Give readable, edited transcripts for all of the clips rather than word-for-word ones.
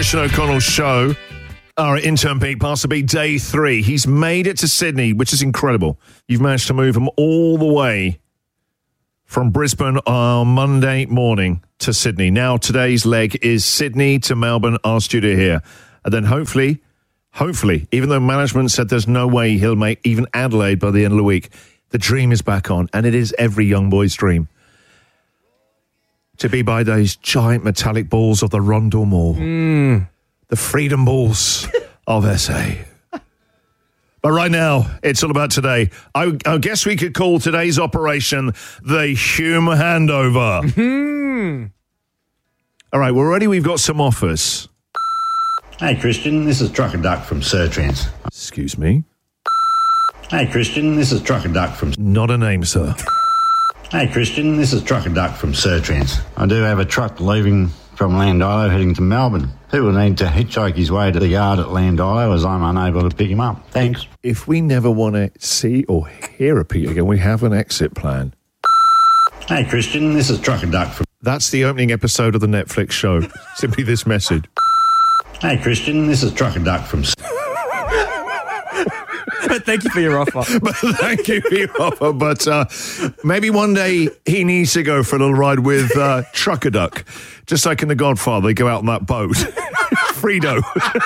Christian O'Connell show. Our intern Pete, Pastor B, day 3. He's made it to Sydney, which is incredible. You've managed to move him all the way from Brisbane on Monday morning to Sydney. Now today's leg is Sydney to Melbourne, our studio here. And then hopefully, even though management said there's no way he'll make even Adelaide by the end of the week, the dream is back on. And it is every young boy's dream to be by those giant metallic balls of the Rondell Mall. The freedom balls of SA. But right now, it's all about today. I guess we could call today's operation the Hume Handover. All right, we're ready. We've got some offers. Hey, Christian, this is Trucker Duck from Surtrans. Excuse me? Hey, Christian, this is Trucker Duck from... Not a name, sir. Hey, Christian, this is Trucker Duck from Surtrans. I do have a truck leaving from Landilo heading to Melbourne. Who will need to hitchhike his way to the yard at Landilo as I'm unable to pick him up? Thanks. If we never want to see or hear a Pete again, we have an exit plan. Hey, Christian, this is Trucker Duck from... That's the opening episode of the Netflix show. Simply this message. Hey, Christian, this is Trucker Duck from... But thank you for your offer. But maybe one day he needs to go for a little ride with Trucker Duck. Just like in The Godfather, they go out on that boat. Frito.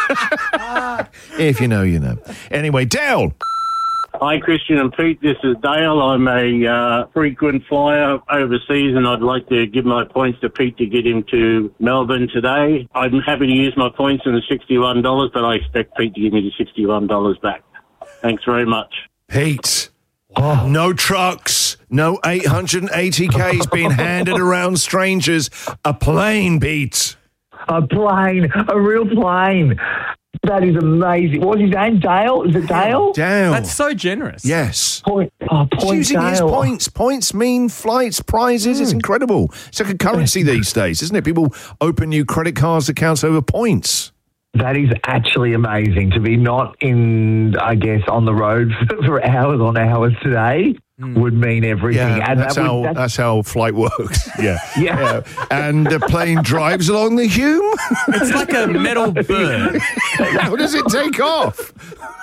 If you know, you know. Anyway, Dale. Hi, Christian and Pete. This is Dale. I'm a frequent flyer overseas, and I'd like to give my points to Pete to get him to Melbourne today. I'm happy to use my points in the $61, but I expect Pete to give me the $61 back. Thanks very much. Pete, no trucks, no 880Ks being handed around strangers. A plane, Pete. A plane, a real plane. That is amazing. What's his name? Dale? Is it Dale? Dale. That's so generous. Yes. Point He's using Dale. his points. Points mean flights, prizes. It's incredible. It's like a currency these days, isn't it? People open new credit cards accounts over points. That is actually amazing to be not in, I guess, on the road for hours on hours today would mean everything. Yeah, and that's how flight works. Yeah. Yeah. And the plane drives along the Hume. It's like a metal bird. How does it take off?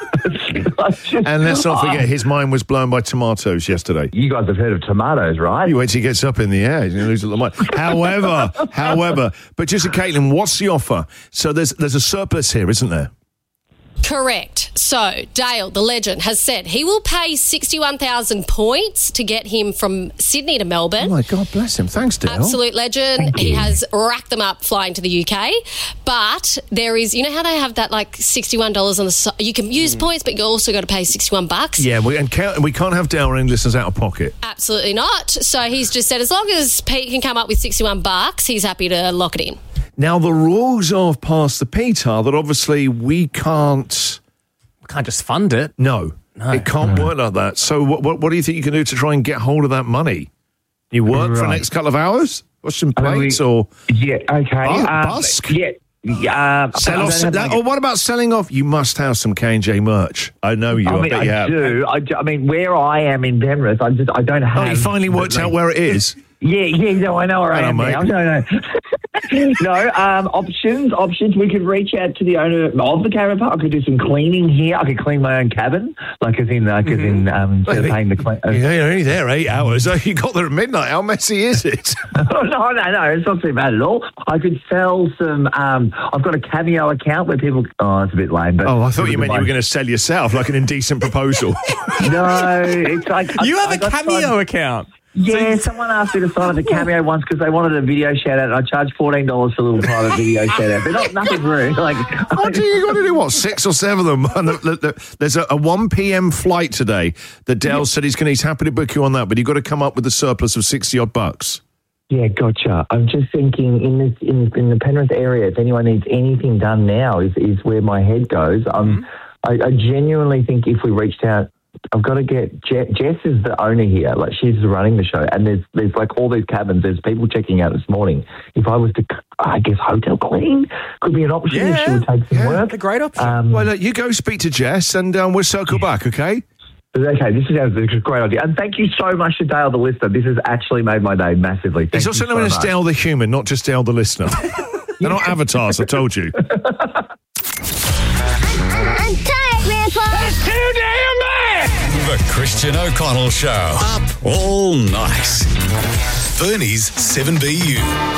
And let's not forget, his mind was blown by tomatoes yesterday. You guys have heard of tomatoes, right? You wait till he gets up in the air, he's going to lose a lot of mind. However, but just to Caitlin, what's the offer? So there's a surplus here, isn't there? Correct. So, Dale, the legend, has said he will pay 61,000 points to get him from Sydney to Melbourne. Oh, my God, bless him. Thanks, Dale. Absolute legend. He has racked them up flying to the UK. But there is, you know how they have that like $61 on the side? You can use points, but you also got to pay $61. Yeah, we can't have Dale and listeners out of pocket. Absolutely not. So he's just said as long as Pete can come up with $61, he's happy to lock it in. Now, the rules of Pass the Pete are that obviously we can't just fund it. No. It can't work like that. So what do you think you can do to try and get hold of that money? You work for the next couple of hours? Watch some plates or... Yeah, okay. Busk? Yeah. Sell off or what about selling off? You must have some K&J merch. I know you. I do. I mean, where I am in Penrith, I don't have... Oh, you finally worked out where it is? Yeah, no, I know where I am now. No. Options. We could reach out to the owner of the caravan park. I could do some cleaning here. I could clean my own cabin, instead of paying the clean. You're only there 8 hours. You got there at midnight. How messy is it? No, it's not too bad at all. I could sell some. I've got a Cameo account where people. Oh, it's a bit lame. But I thought you meant you were going to sell yourself, like an indecent proposal. No, it's like you have a Cameo account. Yeah, someone asked me to sign up to Cameo once because they wanted a video shout out, and I charged $14 for a little private video shout out. But nothing rude. Like, what do you got to do? What, 6 or 7 of them? There's a 1 p.m. flight today that Dale said he's happy to book you on that, but you've got to come up with a surplus of $60-odd. Yeah, gotcha. I'm just thinking in the Penrith area, if anyone needs anything done now, is where my head goes. I genuinely think if we reached out. I've got to get Jess is the owner here. Like, she's running the show, and there's like all these cabins. There's people checking out this morning. If I was to, I guess hotel clean could be an option if she would take some work. A great option. Well, you go speak to Jess, and we'll circle back. Okay. Okay, this is a great idea. And thank you so much to Dale the listener. This has actually made my day massively. He's also known as Dale the human, not just Dale the listener. They're not avatars, I told you. I'm tired, Grandpa. That's too damn bad. The Christian O'Connell Show. Up all night. Bernie's 7BU.